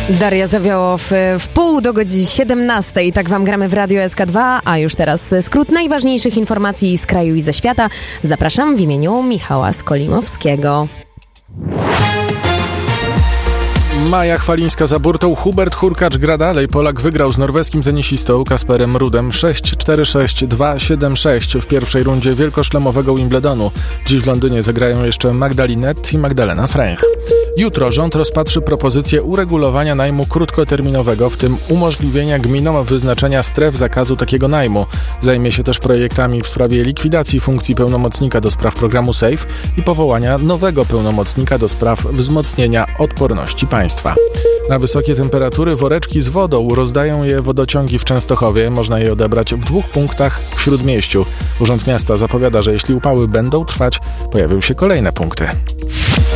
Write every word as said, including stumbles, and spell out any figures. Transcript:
Daria Zawiołow w pół do godziny siedemnastej. Tak wam gramy w Radio S K dwa, a już teraz skrót najważniejszych informacji z kraju i ze świata. Zapraszam w imieniu Michała Skolimowskiego. Maja Chwalińska za burtą, Hubert Hurkacz gra dalej. Polak wygrał z norweskim tenisistą Kasperem Rudem sześć cztery sześć dwa siedem sześć w pierwszej rundzie wielkoszlemowego Wimbledonu. Dziś w Londynie zagrają jeszcze Magdalinet i Magdalena Fręch. Jutro rząd rozpatrzy propozycję uregulowania najmu krótkoterminowego, w tym umożliwienia gminom wyznaczenia stref zakazu takiego najmu. Zajmie się też projektami w sprawie likwidacji funkcji pełnomocnika do spraw programu SAFE i powołania nowego pełnomocnika do spraw wzmocnienia odporności państwa. Na wysokie temperatury woreczki z wodą rozdają je wodociągi w Częstochowie. Można je odebrać w dwóch punktach w Śródmieściu. Urząd Miasta zapowiada, że jeśli upały będą trwać, pojawią się kolejne punkty.